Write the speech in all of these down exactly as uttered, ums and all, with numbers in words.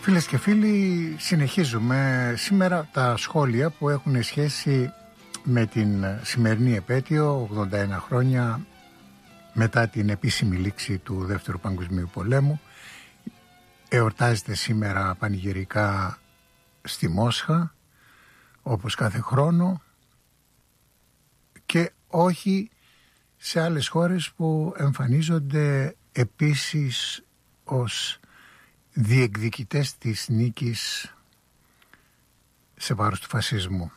Φίλες και φίλοι, συνεχίζουμε σήμερα τα σχόλια που έχουν σχέση με την σημερινή επέτειο, ογδόντα ένα χρόνια μετά την επίσημη λήξη του Δεύτερου Παγκοσμίου Πολέμου. Εορτάζεται σήμερα πανηγυρικά στη Μόσχα, όπως κάθε χρόνο, και όχι σε άλλες χώρες που εμφανίζονται επίσης ως διεκδικητές της νίκης σε βάρος του φασισμού.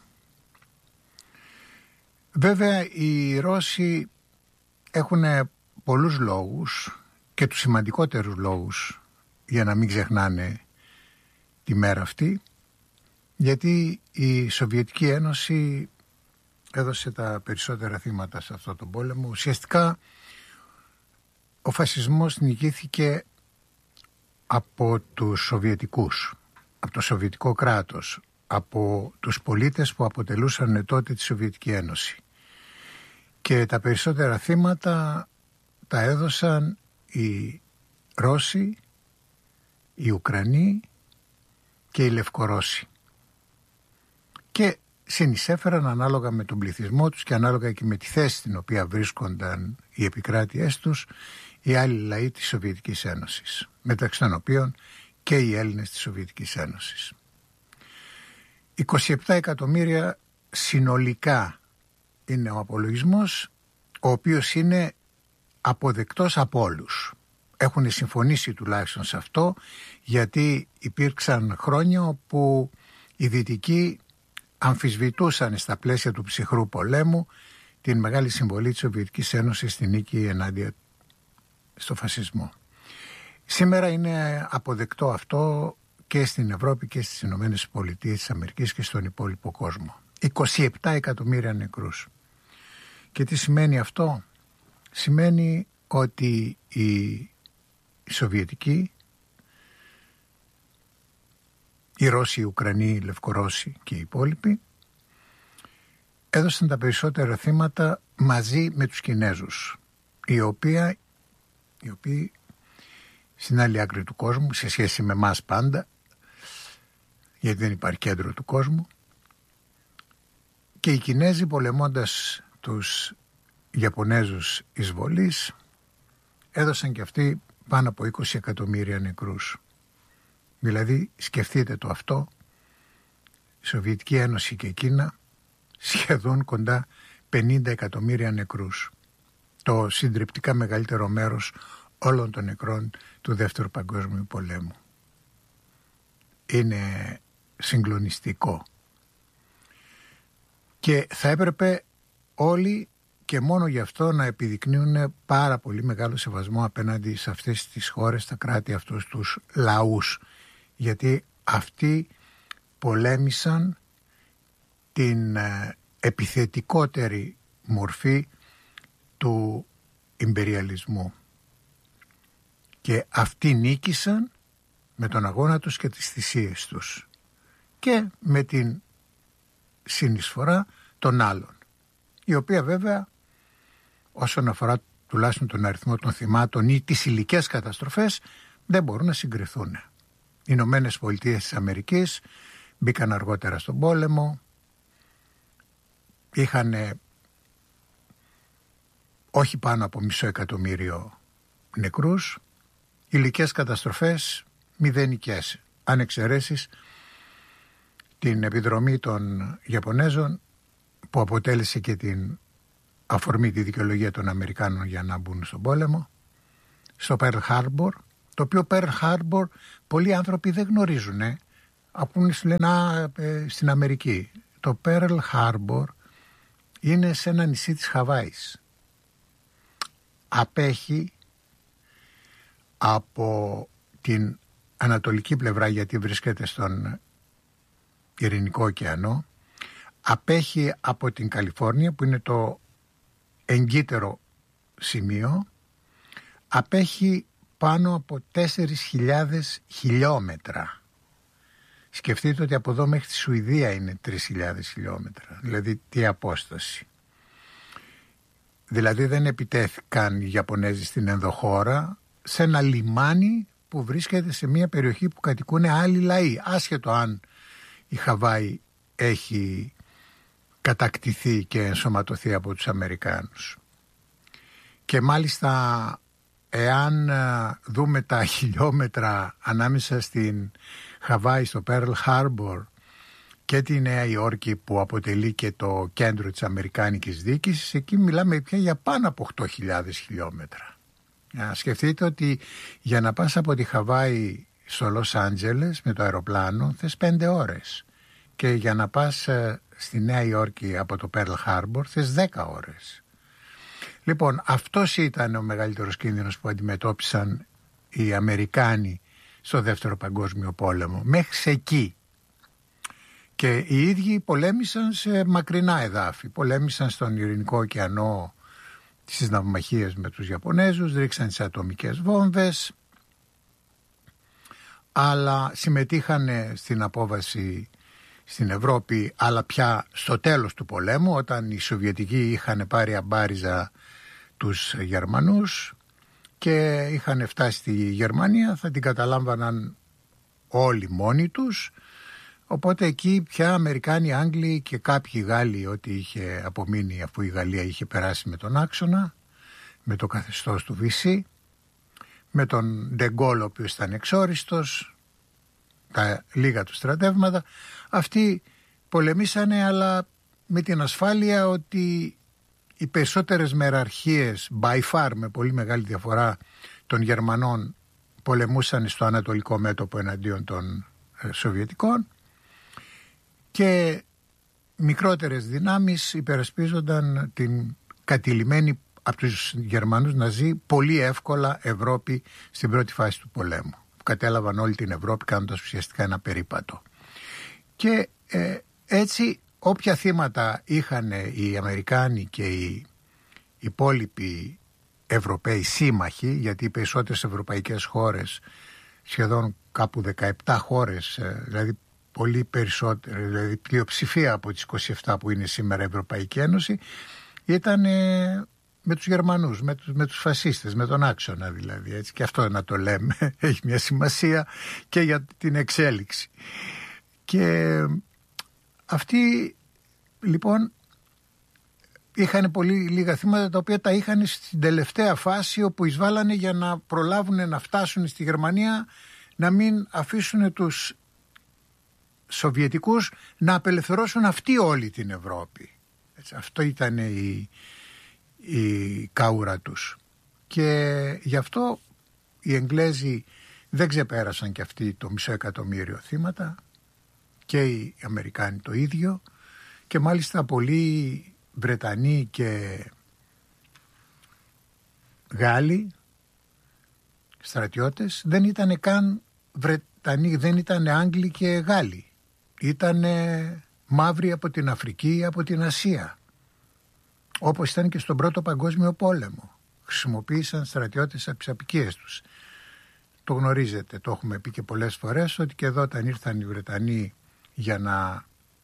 Βέβαια οι Ρώσοι έχουν πολλούς λόγους και τους σημαντικότερους λόγους για να μην ξεχνάνε τη μέρα αυτή, γιατί η Σοβιετική Ένωση έδωσε τα περισσότερα θύματα σε αυτόν τον πόλεμο. Ουσιαστικά ο φασισμός νικήθηκε από τους Σοβιετικούς, από το Σοβιετικό κράτος, από τους πολίτες που αποτελούσαν τότε τη Σοβιετική Ένωση. Και τα περισσότερα θύματα τα έδωσαν οι Ρώσοι, οι Ουκρανοί και οι Λευκορώσοι. Και συνεισέφεραν ανάλογα με τον πληθυσμό τους και ανάλογα και με τη θέση στην οποία βρίσκονταν οι επικράτειές τους οι άλλοι λαοί της Σοβιετικής Ένωσης, μεταξύ των οποίων και οι Έλληνες της Σοβιετικής Ένωσης. είκοσι επτά εκατομμύρια συνολικά είναι ο απολογισμός, ο οποίος είναι αποδεκτός από όλους. Έχουν συμφωνήσει τουλάχιστον σε αυτό, γιατί υπήρξαν χρόνια όπου οι Δυτικοί αμφισβητούσαν στα πλαίσια του ψυχρού πολέμου την μεγάλη συμβολή της Σοβιετικής Ένωσης στη νίκη ενάντια στο φασισμό. Σήμερα είναι αποδεκτό αυτό και στην Ευρώπη και στις Ηνωμένες Πολιτείες της Αμερικής και στον υπόλοιπο κόσμο. είκοσι επτά εκατομμύρια νεκρούς. Και τι σημαίνει αυτό? Σημαίνει ότι οι Σοβιετικοί, οι Ρώσοι, οι Ουκρανοί, οι Λευκορώσοι και οι υπόλοιποι έδωσαν τα περισσότερα θύματα μαζί με τους Κινέζους, οι οποίοι, οι οποίοι στην άλλη άκρη του κόσμου, σε σχέση με εμάς πάντα, γιατί δεν υπάρχει κέντρο του κόσμου, και οι Κινέζοι, πολεμώντας τους Ιαπωνέζους εισβολής, έδωσαν και αυτοί πάνω από είκοσι εκατομμύρια νεκρούς. Δηλαδή σκεφτείτε το αυτό, η Σοβιετική Ένωση και η Κίνα σχεδόν κοντά πενήντα εκατομμύρια νεκρούς. Το συντριπτικά μεγαλύτερο μέρος όλων των νεκρών του Δεύτερου Παγκόσμιου Πολέμου. Είναι συγκλονιστικό. Και θα έπρεπε όλοι και μόνο γι' αυτό να επιδεικνύουν πάρα πολύ μεγάλο σεβασμό απέναντι σε αυτές τις χώρες, τα κράτη, αυτούς τους λαούς. Γιατί αυτοί πολέμησαν την επιθετικότερη μορφή του ιμπεριαλισμού. Και αυτοί νίκησαν με τον αγώνα τους και τις θυσίες τους και με την συνεισφορά των άλλων, η οποία βέβαια όσον αφορά τουλάχιστον τον αριθμό των θυμάτων ή τις υλικές καταστροφές δεν μπορούν να συγκριθούν. Οι Ηνωμένες Πολιτείες της Αμερικής μπήκαν αργότερα στον πόλεμο, είχαν όχι πάνω από μισό εκατομμύριο νεκρούς, υλικές καταστροφές μηδενικές, αν εξαιρέσεις την επιδρομή των Ιαπωνέζων που αποτέλεσε και την αφορμή, τη δικαιολογία των Αμερικάνων για να μπουν στον πόλεμο, στο Pearl Harbor, το οποίο Pearl Harbor πολλοί άνθρωποι δεν γνωρίζουν, ε, από λένε ε, στην Αμερική. Το Pearl Harbor είναι σε ένα νησί της Χαβάης. Απέχει από την ανατολική πλευρά, γιατί βρίσκεται στον Ειρηνικό ωκεανό, απέχει από την Καλιφόρνια που είναι το εγκύτερο σημείο, απέχει πάνω από τέσσερις χιλιάδες χιλιόμετρα. Σκεφτείτε ότι από εδώ μέχρι τη Σουηδία είναι τρεις χιλιάδες χιλιόμετρα, δηλαδή τι απόσταση. Δηλαδή δεν επιτέθηκαν οι Ιαπωνέζοι στην ενδοχώρα, σε ένα λιμάνι που βρίσκεται σε μια περιοχή που κατοικούν άλλοι λαοί, άσχετο αν η Χαβάη έχει κατακτηθεί και ενσωματωθεί από τους Αμερικάνους. Και μάλιστα εάν δούμε τα χιλιόμετρα ανάμεσα στην Χαβάη, στο Pearl Harbor και τη Νέα Υόρκη που αποτελεί και το κέντρο της Αμερικάνικης διοίκησης, εκεί μιλάμε πια για πάνω από οκτώ χιλιάδες χιλιόμετρα. Να σκεφτείτε ότι για να πας από τη Χαβάη στο Λος Άντζελες με το αεροπλάνο θες πέντε ώρες και για να πας στη Νέα Υόρκη από το Pearl Harbor θες δέκα ώρες. Λοιπόν, αυτός ήταν ο μεγαλύτερος κίνδυνος που αντιμετώπισαν οι Αμερικάνοι στο Δεύτερο Παγκόσμιο Πόλεμο. Μέχρι εκεί. Και οι ίδιοι πολέμησαν σε μακρινά εδάφη. Πολέμησαν στον Ειρηνικό ωκεανό στις ναυμαχίες με τους Ιαπωνέζους, ρίξαν τις ατομικές βόμβες, αλλά συμμετείχαν στην απόβαση στην Ευρώπη, αλλά πια στο τέλος του πολέμου, όταν οι Σοβιετικοί είχαν πάρει αμπάριζα τους Γερμανούς και είχαν φτάσει στη Γερμανία, θα την καταλάμβαναν όλοι μόνοι τους. Οπότε εκεί πια Αμερικάνοι, Άγγλοι και κάποιοι Γάλλοι, ό,τι είχε απομείνει αφού η Γαλλία είχε περάσει με τον άξονα, με το καθεστώς του Βυσσή, με τον Ντεγκόλ ο οποίος ήταν εξόριστος, τα λίγα του στρατεύματα, αυτοί πολεμήσανε, αλλά με την ασφάλεια ότι οι περισσότερες μεραρχίες, by far με πολύ μεγάλη διαφορά των Γερμανών, πολεμούσαν στο ανατολικό μέτωπο εναντίον των ε, Σοβιετικών και μικρότερες δυνάμεις υπερασπίζονταν την κατηλημένη από τους Γερμανούς Ναζί πολύ εύκολα Ευρώπη στην πρώτη φάση του πολέμου. Κατέλαβαν όλη την Ευρώπη κάνοντας ουσιαστικά ένα περίπατο. Και ε, έτσι όποια θύματα είχαν οι Αμερικάνοι και οι υπόλοιποι Ευρωπαίοι σύμμαχοι, γιατί οι περισσότερες ευρωπαϊκές χώρες, σχεδόν κάπου δεκαεπτά χώρες, δηλαδή πολύ περισσότερο, δηλαδή πλειοψηφία από τις είκοσι επτά που είναι σήμερα η Ευρωπαϊκή Ένωση, ήταν ε, με τους Γερμανούς, με τους, με τους φασίστες, με τον άξονα δηλαδή. Έτσι, και αυτό να το λέμε έχει μια σημασία και για την εξέλιξη. Και αυτοί λοιπόν είχαν πολύ λίγα θύματα, τα οποία τα είχαν στην τελευταία φάση όπου εισβάλλανε για να προλάβουν να φτάσουν στη Γερμανία, να μην αφήσουν τους Σοβιετικούς να απελευθερώσουν αυτοί όλη την Ευρώπη. Έτσι, αυτό ήταν η, η καούρα τους. Και γι' αυτό οι Εγγλέζοι δεν ξεπέρασαν και αυτοί το μισό εκατομμύριο θύματα και οι Αμερικάνοι το ίδιο, και μάλιστα πολλοί Βρετανοί και Γάλλοι στρατιώτες δεν ήταν καν Βρετανοί, δεν ήταν Άγγλοι και Γάλλοι. Ήταν μαύροι από την Αφρική, από την Ασία, όπως ήταν και στον Πρώτο Παγκόσμιο Πόλεμο. Χρησιμοποίησαν στρατιώτες από τις απικίες τους. Το γνωρίζετε, το έχουμε πει και πολλές φορές, ότι και εδώ όταν ήρθαν οι Βρετανοί για να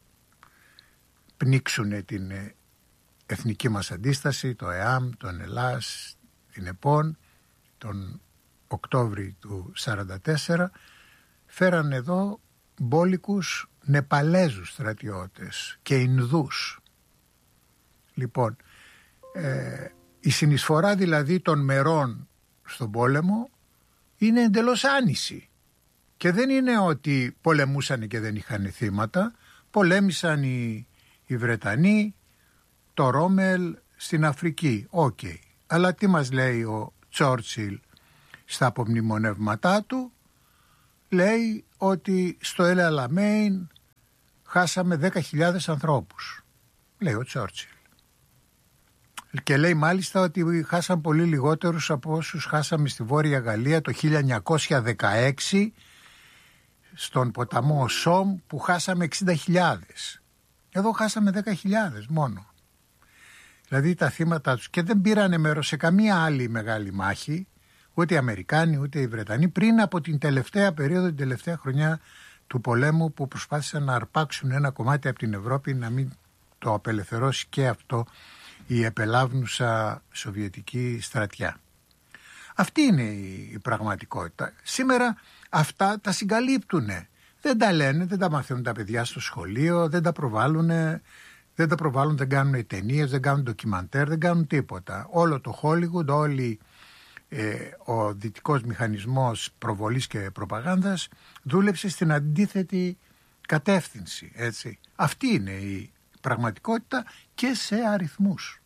πνίξουν την εθνική μας αντίσταση, το ΕΑΜ, τον Ελλάς, την ΕΠΟΝ, τον Οκτώβρη του σαράντα τέσσερα, φέραν εδώ μπόλικους Νεπαλέζους στρατιώτες και Ινδούς. Λοιπόν, ε, η συνεισφορά δηλαδή των μερών στον πόλεμο είναι εντελώς άνηση. Και δεν είναι ότι πολεμούσαν και δεν είχαν θύματα. Πολέμησαν οι, οι Βρετανοί, το Ρόμελ στην Αφρική. Οκ. Okay. Αλλά τι μας λέει ο Τσόρτσιλ στα απομνημονεύματά του? Λέει ότι στο Ελ Αλαμέιν χάσαμε δέκα χιλιάδες ανθρώπους. Λέει ο Τσόρτσιλ. Και λέει μάλιστα ότι χάσαν πολύ λιγότερους από όσους χάσαμε στη Βόρεια Γαλλία το χίλια εννιακόσια δεκαέξι στον ποταμό Σόμ, που χάσαμε εξήντα χιλιάδες. Εδώ χάσαμε δέκα χιλιάδες μόνο. Δηλαδή τα θύματα τους, και δεν πήρανε μέρος σε καμία άλλη μεγάλη μάχη, ούτε οι Αμερικάνοι ούτε οι Βρετανοί, πριν από την τελευταία περίοδο, την τελευταία χρονιά του πολέμου, που προσπάθησαν να αρπάξουν ένα κομμάτι από την Ευρώπη, να μην το απελευθερώσει και αυτό η επελάβνουσα σοβιετική στρατιά. Αυτή είναι η, η πραγματικότητα. Σήμερα αυτά τα συγκαλύπτουν. Δεν τα λένε, δεν τα μαθαίνουν τα παιδιά στο σχολείο, δεν τα προβάλλουν, δεν τα προβάλλουν, δεν κάνουν οι ταινίες, δεν κάνουν ντοκιμαντέρ, δεν κάνουν τίποτα. Όλο το Hollywood, όλη ε, ο δυτικός μηχανισμός προβολής και προπαγάνδας δούλεψε στην αντίθετη κατεύθυνση. Έτσι. Αυτή είναι η πραγματικότητα και σε αριθμούς.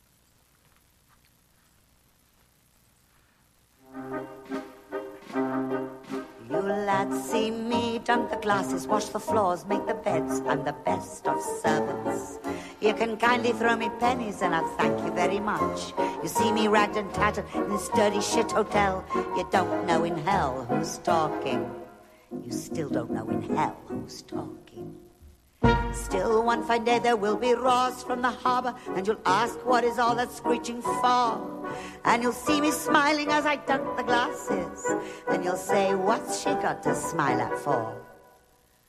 You lads see me drink the glasses, wash the floors, make the beds. I'm the best of servants. You can kindly throw me pennies and I'll thank you very much. You see me ragged and tattered in this dirty shit hotel. You don't know in hell who's talking. You still don't know in hell who's talking. Still one fine day there will be Ross from the harbour, and you'll ask what is all that screeching for. And you'll see me smiling as I dunk the glasses. Then you'll say, what's she got to smile at for?